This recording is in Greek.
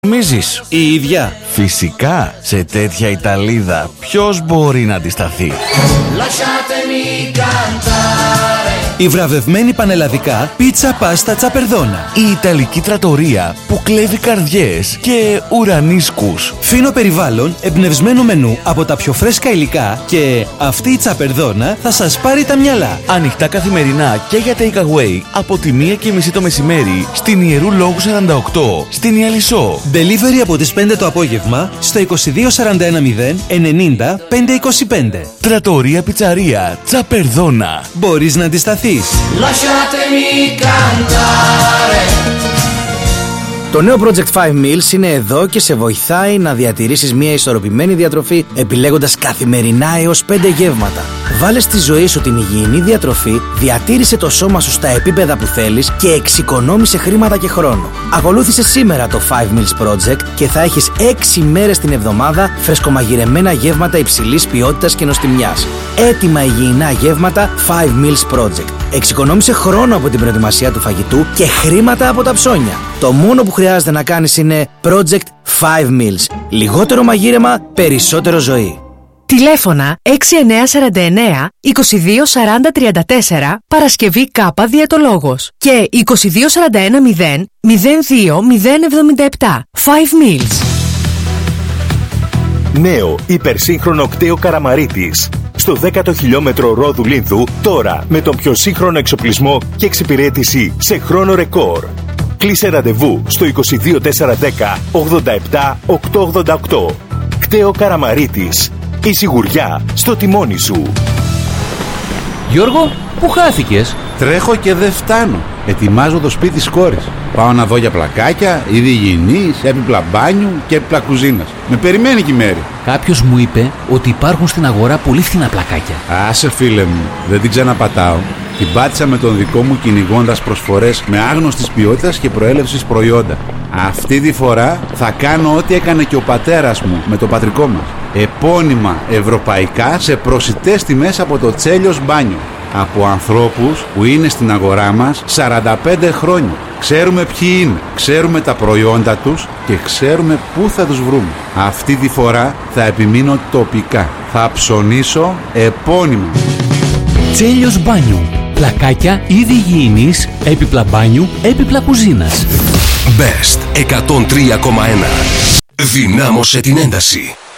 Νομίζεις? Η ίδια. Φυσικά, σε τέτοια Ιταλίδα ποιος μπορεί να αντισταθεί? Η βραβευμένη πανελλαδικά πίτσα πάστα τσαπερδόνα. Η Ιταλική τρατορία που κλέβει καρδιές και ουρανίσκους. Φίνο περιβάλλον, εμπνευσμένο μενού από τα πιο φρέσκα υλικά και αυτή η τσαπερδόνα θα σας πάρει τα μυαλά. Ανοιχτά καθημερινά και για takeaway από τη 1:30 το μεσημέρι στην Ιερού Λόγου 48 στην Ιαλισσό. Delivery από τις 5 το απόγευμα στο 2241 090 525. Τρατορία πιτσαρία Τσαπερδόνα. Μπορείς να αντισταθείς. Lasciatemi cantare. Το νέο Project 5 Meals είναι εδώ και σε βοηθάει να διατηρήσεις μια ισορροπημένη διατροφή επιλέγοντας καθημερινά έως 5 γεύματα. Βάλε στη ζωή σου την υγιεινή διατροφή, διατήρησε το σώμα σου στα επίπεδα που θέλεις και εξοικονόμησε χρήματα και χρόνο. Ακολούθησε σήμερα το 5 Meals Project και θα έχεις 6 μέρες την εβδομάδα φρεσκομαγειρεμένα γεύματα υψηλής ποιότητας και νοστιμιάς. Έτοιμα υγιεινά γεύματα 5 Meals Project. Εξοικονόμησε χρόνο από την προετοιμασία του φαγητού και χρήματα από τα ψώνια. Το μόνο που χρειάζεται να κάνεις είναι Project 5 Meals. Λιγότερο μαγείρεμα, περισσότερο ζωή. Τηλέφωνα 6949 22 40 34 Παρασκευή Κάπα Διαιτολόγος και 2241 0 02 077 5 Meals. Νέο υπερσύγχρονο κτέο Καραμαρίτης. Στο 10ο χιλιόμετρο Ρόδου Λίνθου, τώρα με τον πιο σύγχρονο εξοπλισμό και εξυπηρέτηση σε χρόνο ρεκόρ. Κλείσε ραντεβού στο 22410 87 888. Κτέο Καραμαρίτης. Η σιγουριά στο τιμόνι σου. Γιώργο, πού χάθηκες? Τρέχω και δεν φτάνω. Ετοιμάζω το σπίτι της κόρης. Πάω να δω για πλακάκια, είδη υγιεινής, έπιπλα μπάνιου και έπιπλα κουζίνας. Με περιμένει και η Μέρη. Κάποιος μου είπε ότι υπάρχουν στην αγορά πολύ φθηνά πλακάκια. Άσε φίλε μου, δεν την ξαναπατάω. Την πάτησα με τον δικό μου κυνηγώντας προσφορές με άγνωστης ποιότητας και προέλευσης προϊόντα. Αυτή τη φορά θα κάνω ό,τι έκανε και ο πατέρας μου με το πατρικό μας. Επώνυμα ευρωπαϊκά σε προσιτές τιμές από το Τσέλιος Μπάνιο. Από ανθρώπους που είναι στην αγορά μας 45 χρόνια. Ξέρουμε ποιοι είναι, ξέρουμε τα προϊόντα τους και ξέρουμε πού θα τους βρούμε. Αυτή τη φορά θα επιμείνω τοπικά. Θα ψωνίσω επώνυμα. Τσέλιος Μπάνιου. Πλακάκια, είδη υγιεινής, έπιπλα μπάνιου, έπιπλα κουζίνας. Best 103,1. Δυνάμωσε την ένταση.